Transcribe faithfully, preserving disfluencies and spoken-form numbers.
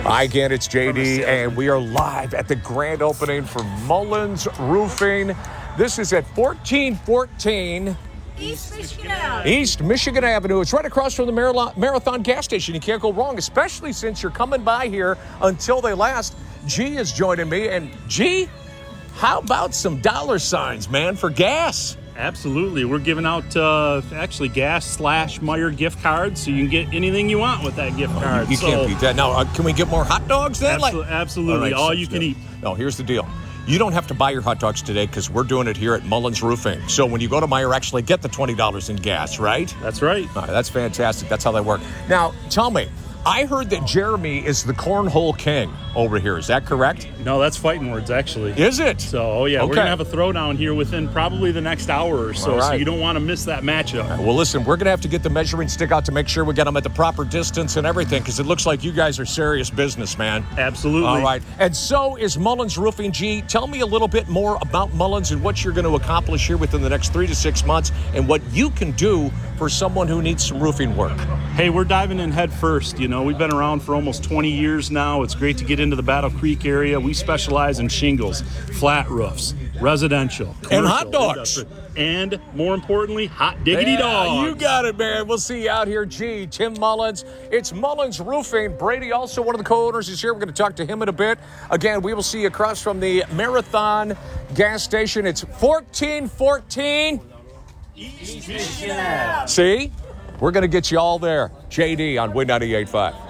Hi again, it's J D, and we are live at the grand opening for Mullins Roofing. This is at fourteen fourteen East Michigan Avenue. East Michigan Avenue. It's right across from the Marathon gas station. You can't go wrong, especially since you're coming by here until they last. G is joining me, and G, how about some dollar signs, man, for gas? Absolutely. We're giving out uh, actually gas slash Meyer gift cards, so you can get anything you want with that gift Oh, card. you you so, can't beat that. Now, uh, can we get more hot dogs then? Absol- Like- absolutely. All right, All so- you can eat. No, here's the deal. You don't have to buy your hot dogs today because we're doing it here at Mullins Roofing. So when you go to Meyer, actually get the twenty dollars in gas, right? That's right. All right, that's fantastic. That's how they work. Now, tell me, I heard that Jeremy is the cornhole king over here. Is that correct? No, that's fighting words, actually. Is it? So, oh yeah, Okay. we're going to have a throwdown here within probably the next hour or so, All right. so you don't want to miss that matchup. Well, listen, we're going to have to get the measuring stick out to make sure we get them at the proper distance and everything because it looks like you guys are serious business, man. Absolutely. All right. And so is Mullins Roofing. G, tell me a little bit more about Mullins and what you're going to accomplish here within the next three to six months and what you can do for someone who needs some roofing work. Hey, we're diving in head first. You know, we've been around for almost twenty years now. It's great to get into the Battle Creek area. We specialize in shingles, flat roofs, residential, And hot commercial, dogs. industrial, and more importantly, hot diggity Yeah, dogs. You got it, man. We'll see you out here. G, Tim Mullins. It's Mullins Roofing. Brady, also one of the co-owners, is here. We're going to talk to him in a bit. Again, we will see you across from the Marathon gas station. It's fourteen fourteen East Michigan Avenue. See? We're going to get you all there. J D on Win ninety-eight point five.